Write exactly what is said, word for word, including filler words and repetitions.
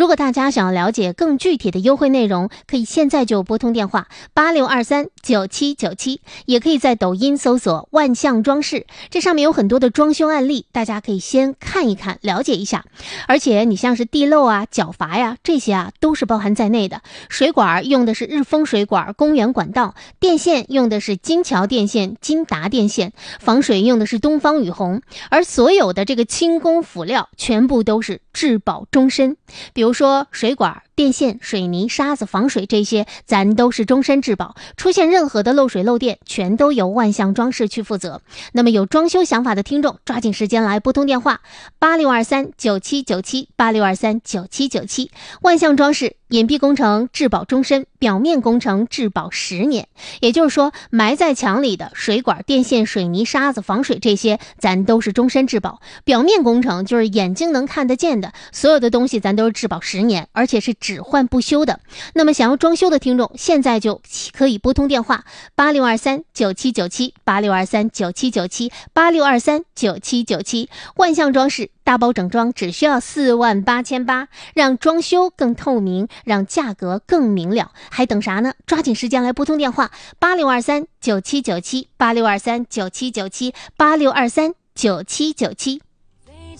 如果大家想要了解更具体的优惠内容，可以现在就拨通电话八六二三九七九七，也可以在抖音搜索万象装饰，这上面有很多的装修案例，大家可以先看一看，了解一下。而且你像是地漏啊、角阀呀，这些啊都是包含在内的。水管用的是日丰水管、公园管道，电线用的是金桥电线、金达电线，防水用的是东方雨虹，而所有的这个轻工辅料全部都是质保终身。比如说水管、电线、水泥、沙子、防水这些，咱都是终身质保，出现任何的漏水漏电，全都由万象装饰去负责。那么有装修想法的听众，抓紧时间来拨通电话八六二三九七九七八六二三九七九七。万象装饰隐蔽工程质保终身，表面工程质保十年。也就是说，埋在墙里的水管、电线、水泥、沙子、防水这些，咱都是终身质保。表面工程就是眼睛能看得见的，所有的东西咱都是质保十年，而且是只换不修的。那么想要装修的听众，现在就可以拨通电话八六二三九七九七八六二三九七九七八六二三九七九七。万象装饰大包整装只需要四万八千八，让装修更透明，让价格更明了，还等啥呢？抓紧时间来拨通电话八六二三九七九七八六二三九七九七八六二三九七九七。